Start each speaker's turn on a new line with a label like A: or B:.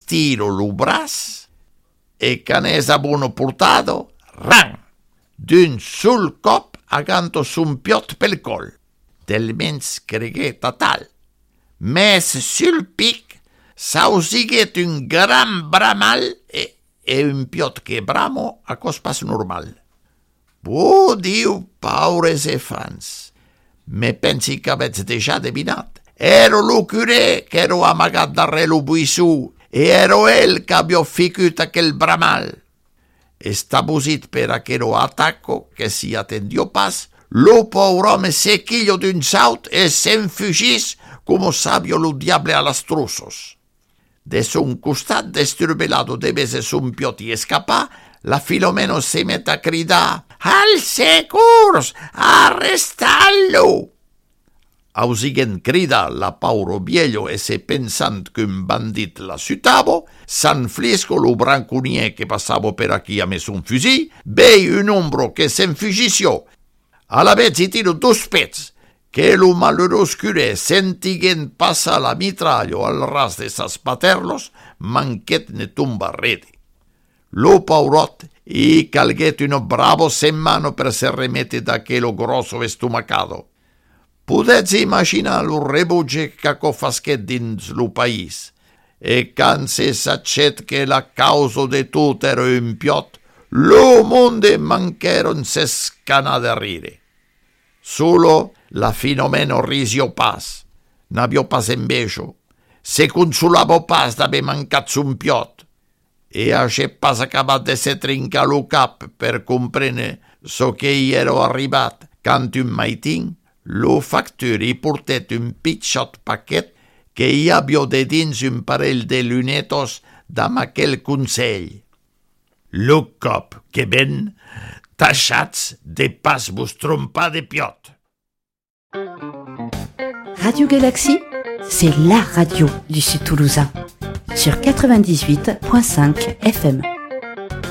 A: estiro lo braç e canès abuno portado, ran, d'un sul cop aganto son piot pel col. Del mens creguet a tal. Mes sul pic s'ausiguet un gran bramal e un piot que bramo a cos pas normal. Oh, Diu, paures e fans, me pensi que avets deixat devinat. Ero lo curé che ero amagat darrere lo buissù e ero el che abbia ficut aquel bramal. Estabusit per aquero attacco che si attendió pas, lo povrome se quiglio d'un saut e s'enfugís como sabio lo diable a las trussos. De son costat destrurbelado de veces un pioti escapà, la Filomeno se met a cridar «Al securs! Arrestallo!» Ausiguen crida la pauro viejo e se pensant qu'un bandit la sutavo, s'enflisco lo brancunier que passavo per aquí a mes un fusil, vei un ombro que s'enfugició. A la vez i tiro dos pets, que lo malheureux curé sentiguen passa la mitrallo al ras de sas paterlos, manquet ne tumba redi. Lo paurot i calguet uno bravo semmano per se remette d'aquello grosso estomacado. Podets imaginar lo rebuge caco faschet dins lo país. E can se saccet che la causa de tot era un piot, lo monde mancheron s'escana de rire. Solo la Filomeno risio pas, n'abbio pas envejo, se consolavo pas d'haver mancat son piot, e hache pas acabat de se trincar lo cap per comprene so que hi ero arribat, cant un maitin, lo factur hi portet un pitjot paquet que hi abbio de dins un parell de lunetos damb aquel consell. Lo cop que ven, tachats de pas vos trompar de piot.
B: Radio Galaxie, c'est la radio du Sud Toulousain, sur 98.5 FM.